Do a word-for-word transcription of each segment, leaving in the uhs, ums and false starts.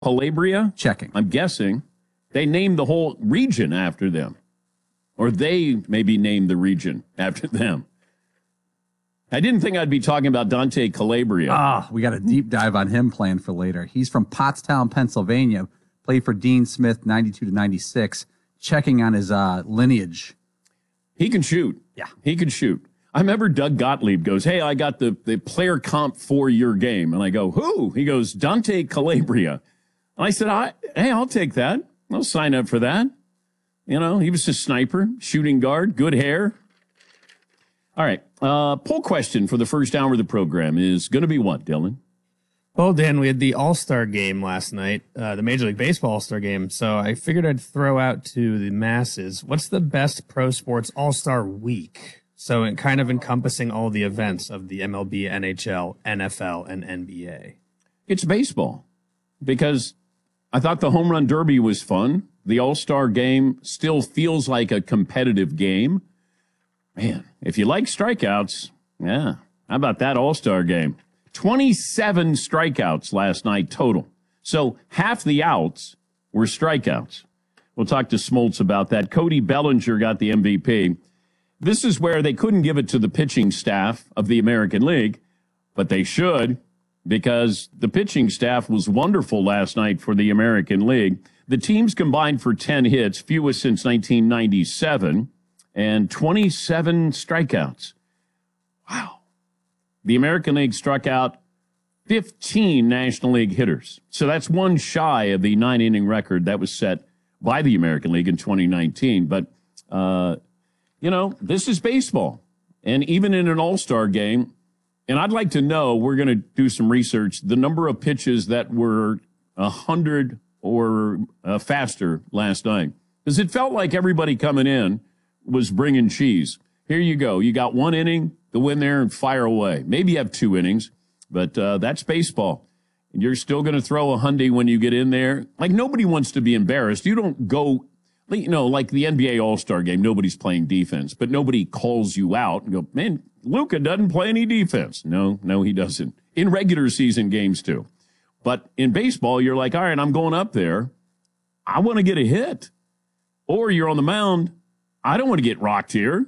Calabria? Checking. I'm guessing. They named the whole region after them. Or they maybe named the region after them. I didn't think I'd be talking about Dante Calabria. Ah, we got a deep dive on him planned for later. He's from Pottstown, Pennsylvania. Played for Dean Smith, ninety-two to ninety-six. Checking on his uh, lineage. He can shoot. Yeah. He can shoot. I remember Doug Gottlieb goes, hey, I got the, the player comp for your game. And I go, who? He goes, Dante Calabria. And I said, I, hey, I'll take that. I'll sign up for that. You know, he was a sniper, shooting guard, good hair. All right. Uh, poll question for the first hour of the program is going to be what, Dylan? Well, Dan, we had the All-Star game last night, uh, the Major League Baseball All-Star game. So I figured I'd throw out to the masses, what's the best pro sports All-Star week? So it kind of encompassing all the events of the M L B, N H L, N F L, and N B A. It's baseball, because I thought the Home Run Derby was fun. The All-Star game still feels like a competitive game. Man, if you like strikeouts, yeah, how about that All-Star game? twenty-seven strikeouts last night total. So half the outs were strikeouts. We'll talk to Smoltz about that. Cody Bellinger got the M V P. This is where they couldn't give it to the pitching staff of the American League, but they should, because the pitching staff was wonderful last night for the American League. The teams combined for ten hits, fewest since nineteen ninety-seven, and twenty-seven strikeouts. Wow. The American League struck out fifteen National League hitters. So that's one shy of the nine-inning record that was set by the American League in twenty nineteen. But, uh, you know, this is baseball. And even in an all-star game, and I'd like to know, we're going to do some research, the number of pitches that were one hundred or uh, faster last night. Because it felt like everybody coming in was bringing cheese. Here you go. You got one inning. Go in there and fire away. Maybe you have two innings, but uh, that's baseball. And you're still going to throw a hundy when you get in there. Like, nobody wants to be embarrassed. You don't go, you know, like the N B A All-Star game, nobody's playing defense, but nobody calls you out and go, man, Luka doesn't play any defense. No, no, he doesn't. In regular season games, too. But in baseball, you're like, all right, I'm going up there. I want to get a hit. Or you're on the mound. I don't want to get rocked here.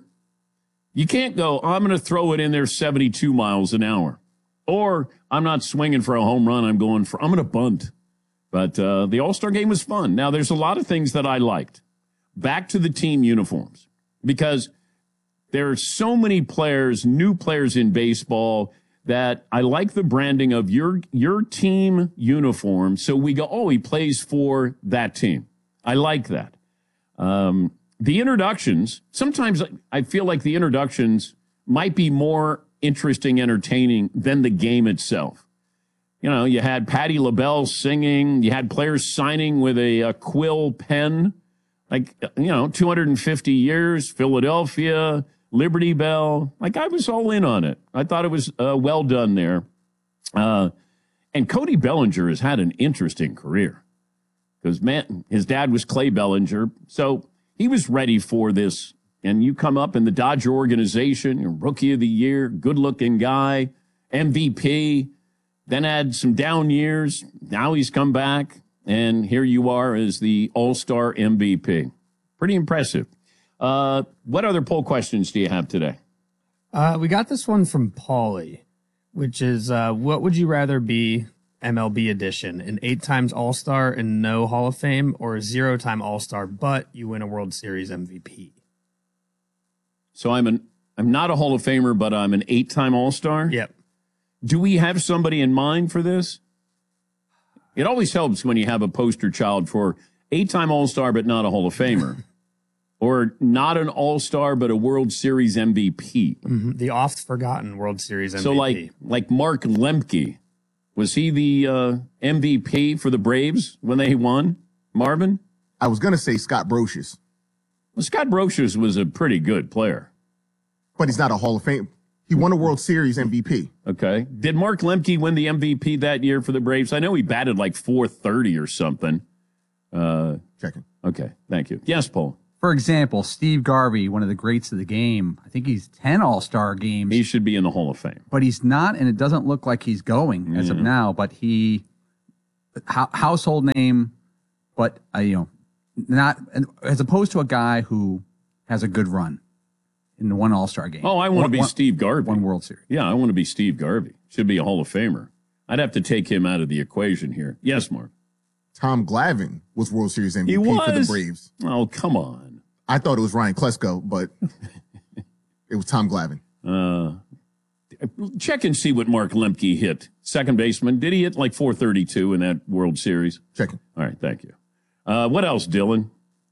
You can't go, oh, I'm going to throw it in there seventy-two miles an hour. Or I'm not swinging for a home run. I'm going for, I'm going to bunt. But uh, the All-Star game was fun. Now, there's a lot of things that I liked. Back to the team uniforms. Because there are so many players, new players in baseball, that I like the branding of your, your team uniform. So we go, oh, he plays for that team. I like that. Um The introductions, sometimes I feel like the introductions might be more interesting, entertaining than the game itself. You know, you had Patti LaBelle singing, you had players signing with a, a quill pen, like, you know, two hundred fifty years, Philadelphia, Liberty Bell. Like, I was all in on it. I thought it was uh, well done there. Uh, and Cody Bellinger has had an interesting career because, man, his dad was Clay Bellinger. So he was ready for this, and you come up in the Dodger organization, you're Rookie of the Year, good-looking guy, M V P, then had some down years. Now he's come back, and here you are as the All-Star M V P. Pretty impressive. Uh, what other poll questions do you have today? Uh, we got this one from Paulie, which is, uh, what would you rather be, M L B edition, an eight times All-Star and no Hall of Fame, or a zero-time All-Star but you win a World Series M V P? So I'm an I'm not a Hall of Famer, but I'm an eight-time All-Star? Yep. Do we have somebody in mind for this? It always helps when you have a poster child for eight-time All-Star but not a Hall of Famer. Or not an All-Star but a World Series M V P. Mm-hmm. The oft-forgotten World Series M V P. So like, like Mark Lemke. Was he the uh, M V P for the Braves when they won, Marvin? I was going to say Scott Brosius. Well, Scott Brosius was a pretty good player. But he's not a Hall of Fame. He won a World Series M V P. Okay. Did Mark Lemke win the M V P that year for the Braves? I know he batted like four thirty or something. Uh, Checking. Okay. Thank you. Yes, Paul. For example, Steve Garvey, one of the greats of the game. I think he's ten All-Star games. He should be in the Hall of Fame. But he's not, and it doesn't look like he's going as yeah. of now. But he ho- household name, but uh, you know, not as opposed to a guy who has a good run in the one All-Star game. Oh, I want to One- be one- Steve Garvey. One World Series. Yeah, I want to be Steve Garvey. Should be a Hall of Famer. I'd have to take him out of the equation here. Yes, Mark. Tom Glavine was World Series M V He P for the was? Braves. Oh, come on. I thought it was Ryan Klesko, but it was Tom Glavine. Uh, check and see what Mark Lemke hit. Second baseman. Did he hit like four thirty-two in that World Series? Checking. All right, thank you. Uh, what else, Dylan?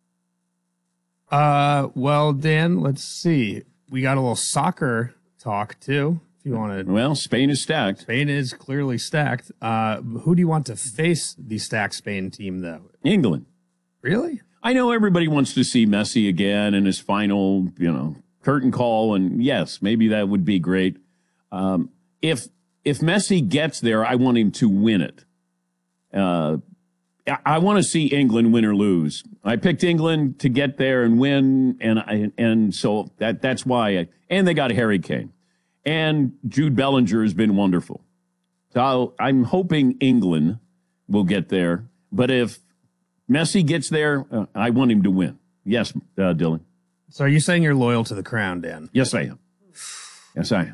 Uh, well, Dan, let's see. We got a little soccer talk too. If you want to, Well, Spain is stacked. Spain is clearly stacked. Uh, who do you want to face the stacked Spain team, though? England. Really? I know everybody wants to see Messi again in his final, you know, curtain call, and yes, maybe that would be great. Um, if if Messi gets there, I want him to win it. Uh, I, I want to see England win or lose. I picked England to get there and win, and I, and so that that's why. I, and they got Harry Kane, and Jude Bellinger has been wonderful. So I'm hoping England will get there, but if Messi gets there, uh, I want him to win. Yes, uh, Dylan. So are you saying you're loyal to the crown, Dan? Yes, I am. Yes, I am.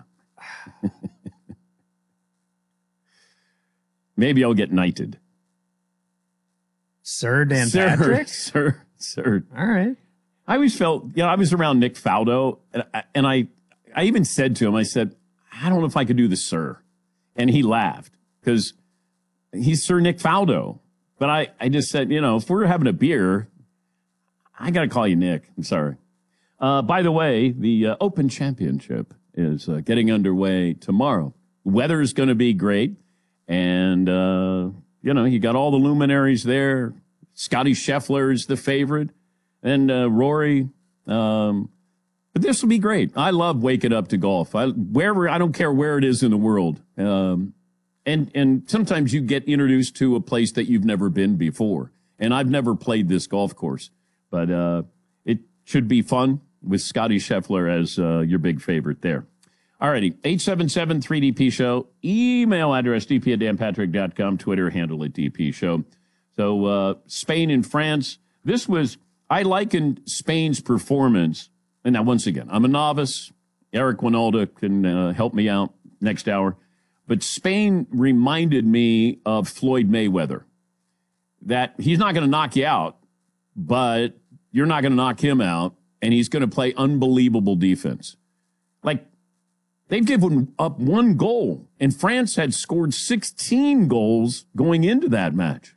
Maybe I'll get knighted. Sir Dan Sir, Patrick? sir, sir. All right. I always felt, you know, I was around Nick Faldo, and I, and I, I even said to him, I said, I don't know if I could do the sir. And he laughed because he's Sir Nick Faldo. But I, I just said, you know, if we're having a beer, I got to call you Nick. I'm sorry. Uh, by the way, the uh, Open Championship is uh, getting underway tomorrow. The weather is going to be great. And, uh, you know, you got all the luminaries there. Scotty Scheffler's the favorite. And uh, Rory. Um, but this will be great. I love waking up to golf. I, wherever, I don't care where it is in the world. Um, and, and sometimes you get introduced to a place that you've never been before. And I've never played this golf course. But uh, it should be fun with Scotty Scheffler as uh, your big favorite there. All righty, eight seven seven three D P show, email address d p at dan patrick dot com, Twitter handle at D P show. So uh, Spain and France, this was, I likened Spain's performance, and now once again, I'm a novice. Eric Winalda can uh, help me out next hour. But Spain reminded me of Floyd Mayweather, that he's not going to knock you out, but you're not going to knock him out, and he's going to play unbelievable defense. Like, they've given up one goal, and France had scored sixteen goals going into that match.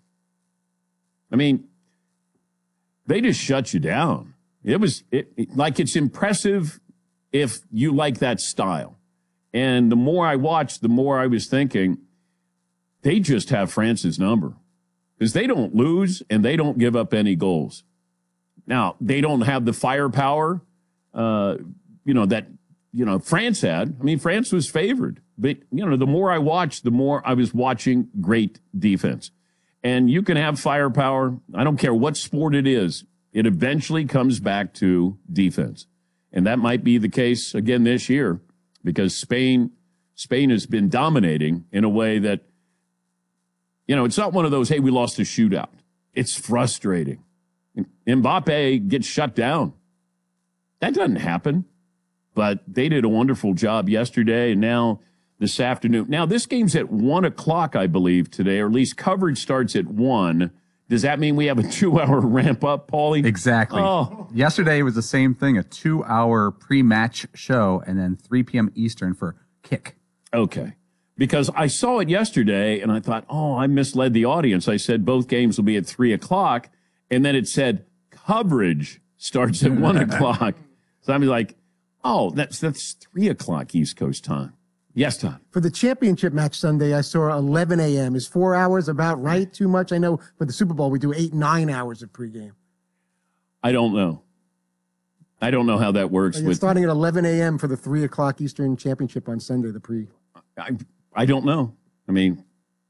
I mean, they just shut you down. It was it, it, like it's impressive if you like that style. And the more I watched, the more I was thinking, they just have France's number because they don't lose and they don't give up any goals. Now, they don't have the firepower, uh, you know, that, you know, France had. I mean, France was favored. But, you know, the more I watched, the more I was watching great defense. And you can have firepower. I don't care what sport it is. It eventually comes back to defense. And that might be the case again this year because Spain, Spain has been dominating in a way that, you know, it's not one of those, hey, we lost a shootout. It's frustrating. Mbappe gets shut down. That doesn't happen. But they did a wonderful job yesterday and now this afternoon. Now, this game's at one o'clock, I believe, today, or at least coverage starts at one. Does that mean we have a two-hour ramp-up, Paulie? Exactly. Oh. Yesterday was the same thing, a two-hour pre-match show, and then three p.m. Eastern for kick. Okay. Because I saw it yesterday, and I thought, oh, I misled the audience. I said both games will be at three o'clock, and then it said coverage starts at one o'clock. So I was like, oh, that's that's three o'clock East Coast time. Yes, Tom. For the championship match Sunday, I saw eleven a.m. Is four hours about right? Too much? I know for the Super Bowl, we do eight, nine hours of pregame. I don't know. I don't know how that works. Like with it's starting at eleven a.m. for the three o'clock Eastern championship on Sunday, the pre. I, I don't know. I mean,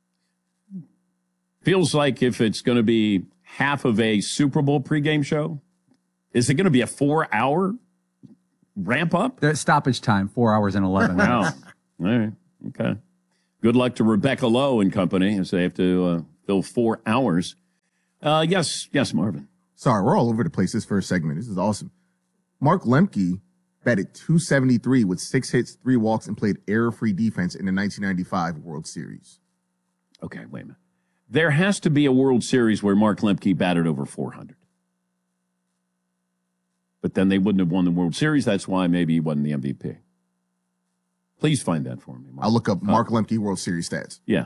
feels like if it's going to be half of a Super Bowl pregame show, is it going to be a four-hour ramp up? There's stoppage time, four hours and eleven minutes. Wow. All right. Okay. Good luck to Rebecca Lowe and company as they have to uh, Go four hours. Uh, yes, yes, Marvin. Sorry, we're all over the place this first segment. This is awesome. Mark Lemke batted two seventy-three with six hits, three walks, and played error-free defense in the nineteen ninety-five World Series. Okay, wait a minute. There has to be a World Series where Mark Lemke batted over four hundred. But then they wouldn't have won the World Series. That's why maybe he wasn't the M V P. Please find that for me, Mark. I'll look up Mark Lemke World Series stats. Yeah.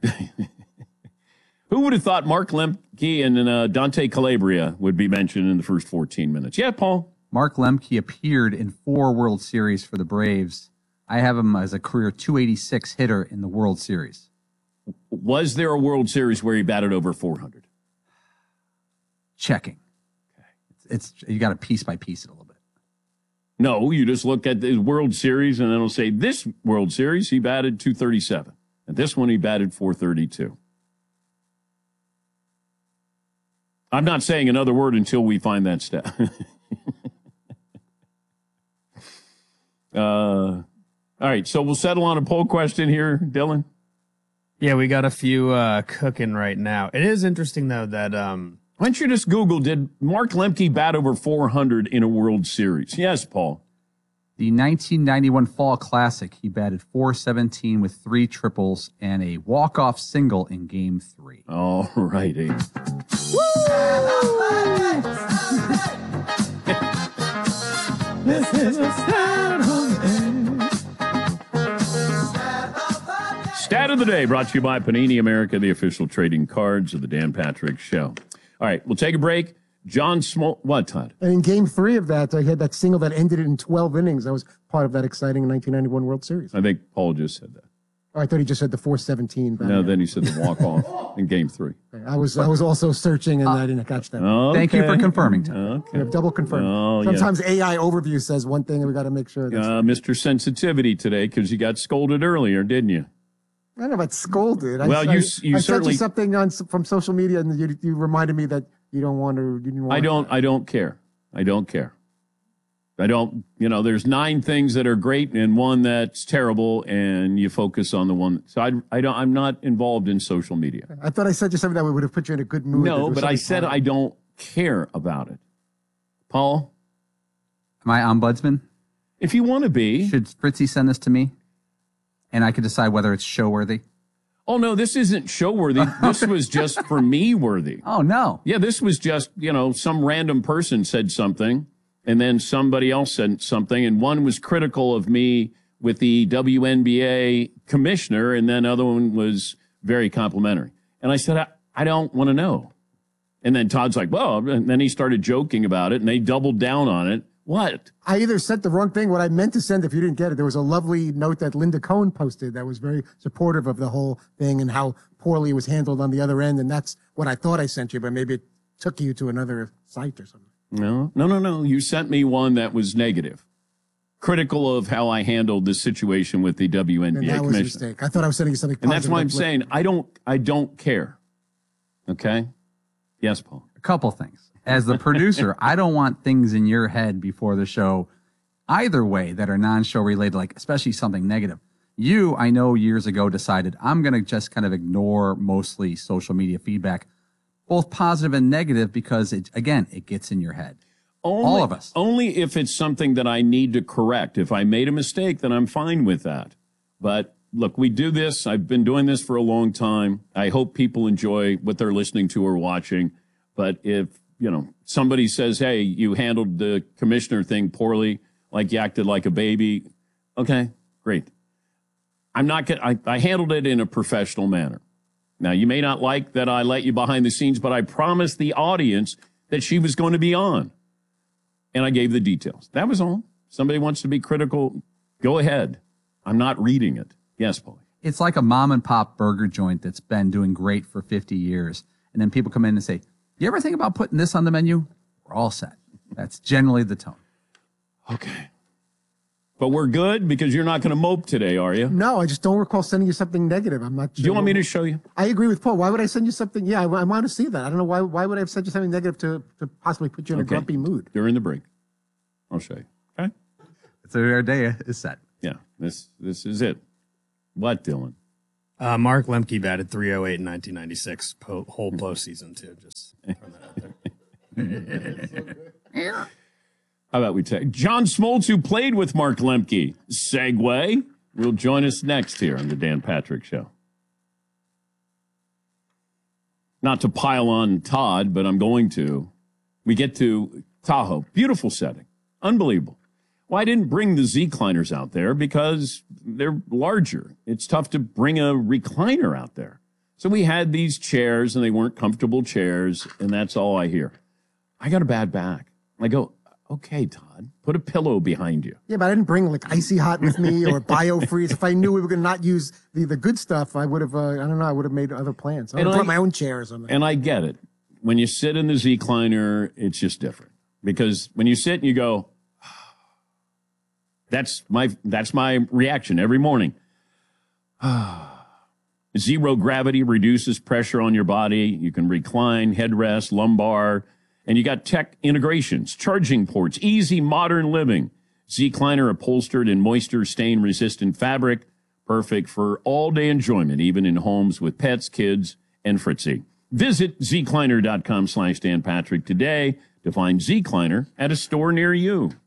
Who would have thought Mark Lemke and uh, Dante Calabria would be mentioned in the first fourteen minutes? Yeah, Paul? Mark Lemke appeared in four World Series for the Braves. I have him as a career two eighty-six hitter in the World Series. Was there a World Series where he batted over four hundred? Checking. Okay. It's, it's you got to piece by piece it a little bit. No, you just look at the World Series and it'll say this World Series he batted two thirty-seven. And this one he batted four thirty-two. I'm not saying another word until we find that stat. uh, all right, so we'll settle on a poll question here, Dylan. Yeah, we got a few uh, cooking right now. It is interesting, though, that... Um, Why don't you just Google, did Mark Lemke bat over four hundred in a World Series? Yes, Paul. The nineteen ninety-one Fall Classic, he batted four seventeen with three triples and a walk-off single in Game three. All righty. Stat of the day brought to you by Panini America, the official trading cards of the Dan Patrick Show. All right, we'll take a break. John Smol... What, Todd? And in game three of that, I had that single that ended it in twelve innings. That was part of that exciting nineteen ninety-one World Series. I think Paul just said that. Oh, I thought he just said the four seventeen. No, then he said the walk-off in game three. I was I was also searching, and uh, I didn't catch that. Okay. Thank you for confirming, Tom. Okay. We have double confirmed. Oh, Sometimes yeah. A I overview says one thing, and we got to make sure. That's Uh, Mister Sensitivity today because you got scolded earlier, didn't you? I don't know about scolded. I, Well, I, you- you I sent certainly- you something on from social media, and you, you reminded me that you don't want to. You didn't want I don't. I don't care. I don't care. I don't. You know, there's nine things that are great and one that's terrible, and you focus on the one. So I. I don't. I'm not involved in social media. I thought I sent you something that would have put you in a good mood. No, There was but I something said positive. I don't care about it. Paul, Am I ombudsman? if you want to be. Should Fritzy send this to me? And I could decide whether it's show worthy? Oh no, this isn't show worthy. This was just for me worthy. Oh, no. Yeah, this was just, you know, some random person said something, and then somebody else said something, and one was critical of me with the W N B A commissioner, and then other one was very complimentary. And I said, I, I don't want to know. And then Todd's like, well, and then he started joking about it, and they doubled down on it. What? I either sent the wrong thing. What I meant to send, if you didn't get it, there was a lovely note that Linda Cohn posted that was very supportive of the whole thing and how poorly it was handled on the other end. And that's what I thought I sent you, but maybe it took you to another site or something. No, no, no, no. You sent me one that was negative, critical of how I handled this situation with the W N B A And that was a commissioner. mistake. I thought I was sending you something And positive. that's why I'm that- saying I don't I don't care. Okay? Yes, Paul. A couple things. As the producer, I don't want things in your head before the show, either way, that are non-show related, like especially something negative. You, I know years ago, decided I'm going to just kind of ignore mostly social media feedback, both positive and negative, because it, again, it gets in your head. Only, All of us. Only if it's something that I need to correct. If I made a mistake, then I'm fine with that. But look, we do this. I've been doing this for a long time. I hope people enjoy what they're listening to or watching. But if, you know, somebody says, hey, you handled the commissioner thing poorly, like you acted like a baby, okay, great. I'm not going I, I handled it in a professional manner. Now, you may not like that I let you behind the scenes, but I promised the audience that she was going to be on. And I gave the details. That was all. Somebody wants to be critical, go ahead. I'm not reading it. Yes, Paul. It's like a mom and pop burger joint that's been doing great for fifty years. And then people come in and say, you ever think about putting this on the menu? We're all set. That's generally the tone. Okay. But we're good because you're not going to mope today, are you? No, I just don't recall sending you something negative. I'm not sure. Do you want me to show you? I agree with Paul. Why would I send you something? Yeah, I, I want to see that. I don't know why. Why would I have sent you something negative to, to possibly put you in a Okay. grumpy mood? During the break. I'll show you. Okay? So our day is set. Yeah, this this is it. What, Dylan? Uh, Mark Lemke batted three oh eight in nineteen ninety-six, po- whole postseason, too. Just throwing that out there. How about we take John Smoltz, who played with Mark Lemke? Segue. Will join us next here on the Dan Patrick Show. Not to pile on Todd, but I'm going to. We get to Tahoe. Beautiful setting. Unbelievable. Well, I didn't bring the Z-Cliners out there because they're larger. It's tough to bring a recliner out there. So we had these chairs, and they weren't comfortable chairs, and that's all I hear. I got a bad back. I go, okay, Todd, put a pillow behind you. Yeah, but I didn't bring like Icy Hot with me or BioFreeze. If I knew we were going to not use the, the good stuff, I would have, uh, I don't know, I would have made other plans. I would have brought my own chair or something. And I get it. When you sit in the Z-Cliner, it's just different. Because when you sit and you go, that's my that's my reaction every morning. Zero gravity reduces pressure on your body. You can recline, headrest, lumbar, and you got tech integrations, charging ports, easy modern living. Z-Cliner upholstered in moisture stain resistant fabric, perfect for all day enjoyment, even in homes with pets, kids, and Fritzy. Visit zcliner.com slash Dan Patrick today to find Z-Cliner at a store near you.